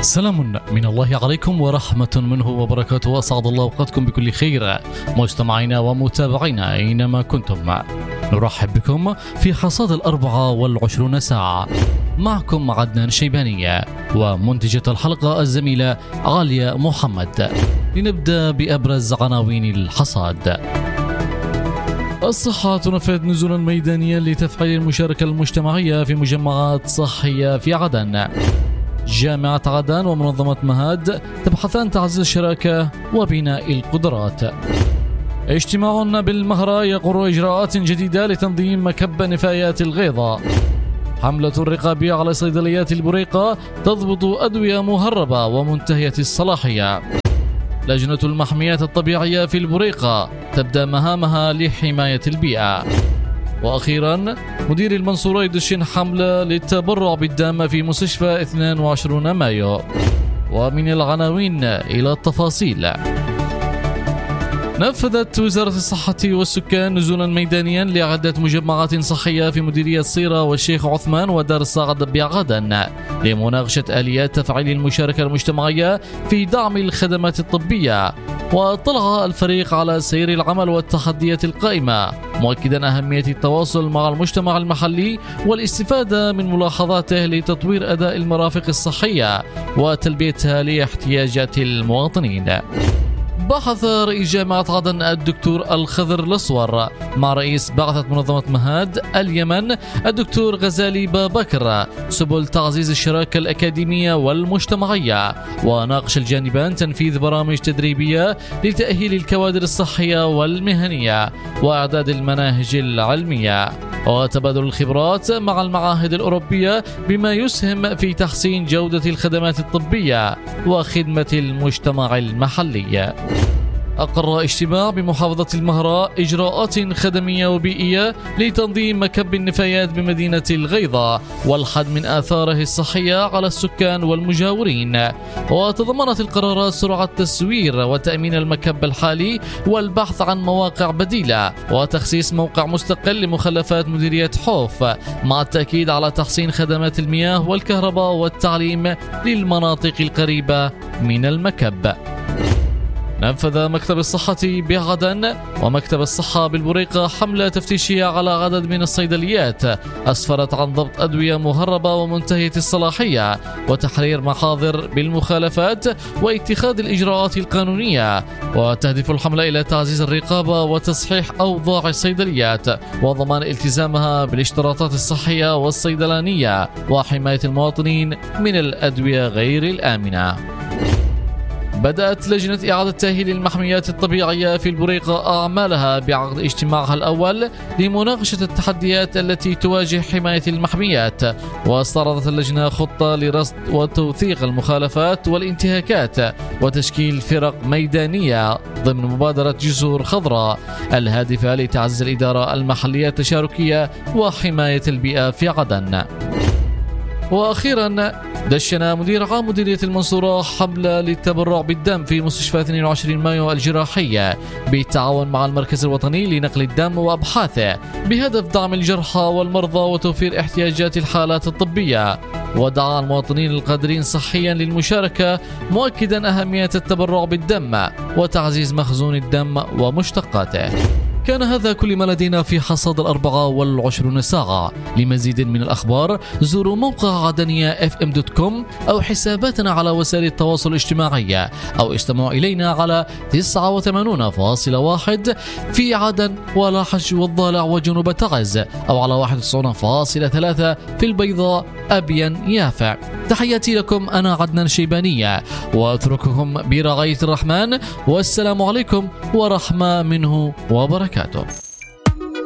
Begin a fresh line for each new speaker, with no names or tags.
سلام من الله عليكم ورحمة منه وبركاته، وأسعد الله أوقاتكم بكل خير مستمعينا ومتابعينا أينما كنتم. نرحب بكم في حصاد 24 ساعة. معكم عدنان شيباني ومنتجة الحلقة الزميلة عالية محمد. لنبدأ بأبرز عناوين الحصاد. الصحة تنفذ نزولا ميدانيا لتفعيل المشاركة المجتمعية في مجمعات صحية في عدن. جامعة عدن ومنظمة مهاد تبحثان تعزيز الشراكة وبناء القدرات. اجتماع بالمهرة يقر إجراءات جديدة لتنظيم مكب نفايات الغيضة. حملة الرقابية على صيدليات البريقة تضبط أدوية مهربة ومنتهية الصلاحية. لجنة المحميات الطبيعية في البريقة تبدأ مهامها لحماية البيئة. وأخيرا مدير المنصورة يدشن حملة للتبرع بالدم في مستشفى 22 مايو. ومن العناوين إلى التفاصيل. نفذت وزارة الصحة والسكان نزولا ميدانيا لعدة مجمعات صحية في مديرية صيرة والشيخ عثمان ودار الصعد بعدن لمناقشة آليات تفعيل المشاركة المجتمعية في دعم الخدمات الطبية. واطلع الفريق على سير العمل والتحديات القائمة، مؤكدا أهمية التواصل مع المجتمع المحلي والاستفادة من ملاحظاته لتطوير أداء المرافق الصحية وتلبيتها لاحتياجات المواطنين. بحث رئيس جامعة عدن الدكتور الخضر الأسور مع رئيس بعثة منظمة مهاد اليمن الدكتور غزالي بابكر سبل تعزيز الشراكة الأكاديمية والمجتمعية، وناقش الجانبان تنفيذ برامج تدريبية لتأهيل الكوادر الصحية والمهنية وإعداد المناهج العلمية وتبادل الخبرات مع المعاهد الأوروبية بما يسهم في تحسين جودة الخدمات الطبية وخدمة المجتمع المحلي. أقر اجتماع بمحافظة المهرة إجراءات خدمية وبيئية لتنظيم مكب النفايات بمدينة الغيضة والحد من آثاره الصحية على السكان والمجاورين. وتضمنت القرارات سرعة تسوير وتأمين المكب الحالي والبحث عن مواقع بديلة وتخصيص موقع مستقل لمخلفات مديرية حوف، مع التأكيد على تحسين خدمات المياه والكهرباء والتعليم للمناطق القريبة من المكب. نفذ مكتب الصحة بعدن ومكتب الصحة بالبريقة حملة تفتيشية على عدد من الصيدليات أسفرت عن ضبط أدوية مهربة ومنتهية الصلاحية وتحرير محاضر بالمخالفات واتخاذ الإجراءات القانونية. وتهدف الحملة إلى تعزيز الرقابة وتصحيح أوضاع الصيدليات وضمان التزامها بالاشتراطات الصحية والصيدلانية وحماية المواطنين من الأدوية غير الآمنة. بدأت لجنة إعادة تأهيل المحميات الطبيعية في البريقة أعمالها بعقد اجتماعها الأول لمناقشة التحديات التي تواجه حماية المحميات. واستعرضت اللجنة خطة لرصد وتوثيق المخالفات والانتهاكات وتشكيل فرق ميدانية ضمن مبادرة جسور خضراء الهادفة لتعزيز الإدارة المحلية التشاركية وحماية البيئة في عدن. وأخيرا دشن مدير عام مديرية المنصورة حملة للتبرع بالدم في مستشفى 22 مايو الجراحية بالتعاون مع المركز الوطني لنقل الدم وأبحاثه بهدف دعم الجرحى والمرضى وتوفير احتياجات الحالات الطبية. ودعا المواطنين القادرين صحيا للمشاركة، مؤكدا أهمية التبرع بالدم وتعزيز مخزون الدم ومشتقاته. كان هذا كل ما لدينا في حصاد 24 ساعة. لمزيد من الأخبار زوروا موقع عدنية FM.com أو حساباتنا على وسائل التواصل الاجتماعي أو استمعوا إلينا على 89.1 في عدن ولاحج والضالع وجنوب تعز، أو على 91.3 في البيضاء أبين يافع. تحياتي لكم، أنا عدنان شيبانية، وأترككم برعاية الرحمن، والسلام عليكم ورحمة منه وبركاته.